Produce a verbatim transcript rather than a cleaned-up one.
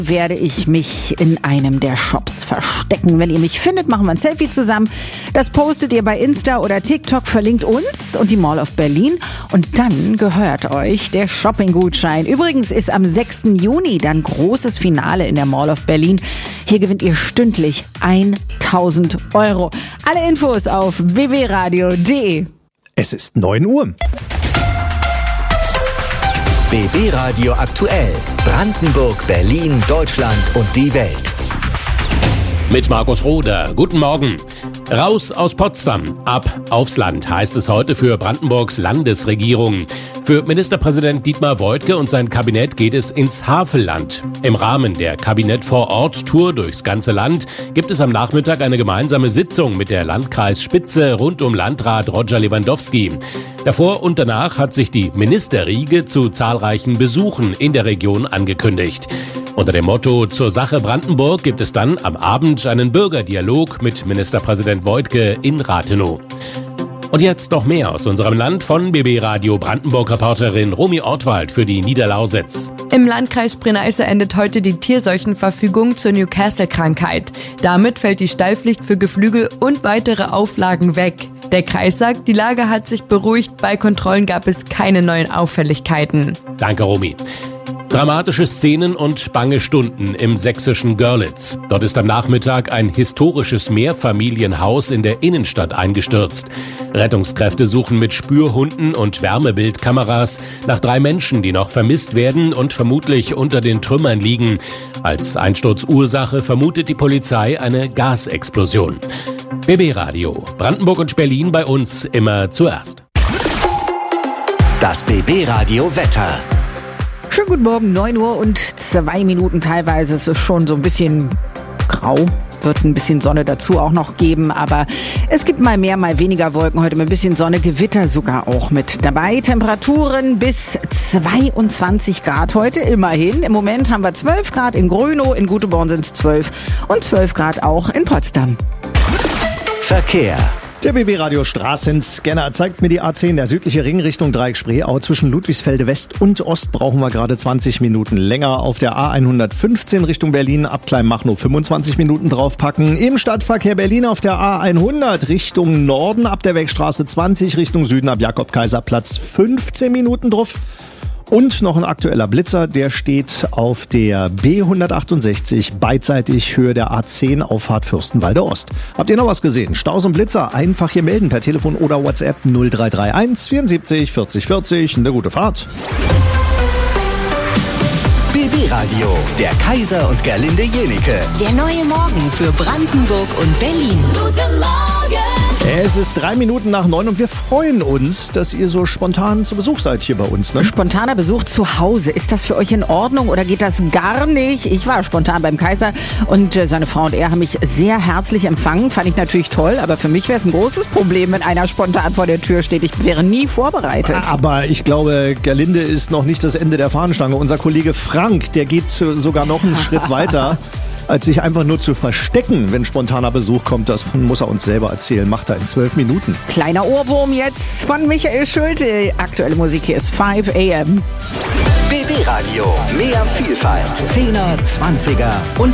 werde ich mich in einem der Shops verstecken. Wenn ihr mich findet, machen wir ein Selfie zusammen. Das postet ihr bei Insta oder TikTok, verlinkt uns und die Mall of Berlin. Und dann gehört euch der Shopping-Gutschein. Übrigens ist am sechsten Juni dann großes Finale in der Mall of Berlin. Hier gewinnt ihr stündlich tausend Euro. Alle Infos auf b b radio punkt de. Es ist neun Uhr. B B Radio aktuell. Brandenburg, Berlin, Deutschland und die Welt. Mit Markus Roder. Guten Morgen. Raus aus Potsdam, ab aufs Land, heißt es heute für Brandenburgs Landesregierung. Für Ministerpräsident Dietmar Woidke und sein Kabinett geht es ins Havelland. Im Rahmen der Kabinett-vor-Ort-Tour durchs ganze Land gibt es am Nachmittag eine gemeinsame Sitzung mit der Landkreisspitze rund um Landrat Roger Lewandowski. Davor und danach hat sich die Ministerriege zu zahlreichen Besuchen in der Region angekündigt. Unter dem Motto "Zur Sache Brandenburg" gibt es dann am Abend einen Bürgerdialog mit Ministerpräsident Woidke in Rathenow. Und jetzt noch mehr aus unserem Land von B B Radio Brandenburg-Reporterin Romy Ortwald für die Niederlausitz. Im Landkreis Spree-Neiße endet heute die Tierseuchenverfügung zur Newcastle-Krankheit. Damit fällt die Stallpflicht für Geflügel und weitere Auflagen weg. Der Kreis sagt, die Lage hat sich beruhigt, bei Kontrollen gab es keine neuen Auffälligkeiten. Danke, Romy. Dramatische Szenen und bange Stunden im sächsischen Görlitz. Dort ist am Nachmittag ein historisches Mehrfamilienhaus in der Innenstadt eingestürzt. Rettungskräfte suchen mit Spürhunden und Wärmebildkameras nach drei Menschen, die noch vermisst werden und vermutlich unter den Trümmern liegen. Als Einsturzursache vermutet die Polizei eine Gasexplosion. B B Radio, Brandenburg und Berlin bei uns immer zuerst. Das B B Radio Wetter. Schönen guten Morgen, neun Uhr und zwei Minuten teilweise. Es ist schon so ein bisschen grau. Wird ein bisschen Sonne dazu auch noch geben, aber es gibt mal mehr, mal weniger Wolken. Heute mit ein bisschen Sonne, Gewitter sogar auch mit dabei. Temperaturen bis zweiundzwanzig Grad heute immerhin. Im Moment haben wir zwölf Grad in Grönow, in Guteborn sind es zwölf und zwölf Grad auch in Potsdam. Verkehr. Der B B Radio Straßenscanner zeigt mir die A zehn, der südliche Ring Richtung Dreieck Spreeau. Zwischen Ludwigsfelde West und Ost brauchen wir gerade zwanzig Minuten länger. Auf der A hundertfünfzehn Richtung Berlin ab Kleinmachnow fünfundzwanzig Minuten draufpacken. Im Stadtverkehr Berlin auf der A hundert Richtung Norden ab der Wegstraße zwanzig Richtung Süden ab Jakob-Kaiser-Platz fünfzehn Minuten drauf. Und noch ein aktueller Blitzer, der steht auf der B hundertachtundsechzig beidseitig Höhe der A zehn Auffahrt Fürstenwalde Ost. Habt ihr noch was gesehen? Staus und Blitzer einfach hier melden per Telefon oder WhatsApp null drei drei eins vierundsiebzig vierzig vierzig. Eine gute Fahrt. B B Radio, der Kaiser und Gerlinde Jenike. Der neue Morgen für Brandenburg und Berlin. Guten Morgen! Es ist drei Minuten nach neun und wir freuen uns, dass ihr so spontan zu Besuch seid hier bei uns. Ne? Spontaner Besuch zu Hause. Ist das für euch in Ordnung oder geht das gar nicht? Ich war spontan beim Kaiser und äh, seine Frau und er haben mich sehr herzlich empfangen. Fand ich natürlich toll, aber für mich wäre es ein großes Problem, wenn einer spontan vor der Tür steht. Ich wäre nie vorbereitet. Aber ich glaube, Gerlinde ist noch nicht das Ende der Fahnenstange. Unser Kollege Frank, der geht sogar noch einen Schritt weiter. Als sich einfach nur zu verstecken, wenn spontaner Besuch kommt, das muss er uns selber erzählen. Macht er in zwölf Minuten. Kleiner Ohrwurm jetzt von Michael Schulte. Aktuelle Musik hier ist fünf a m. B B Radio, mehr Vielfalt. Zehner, Zwanziger und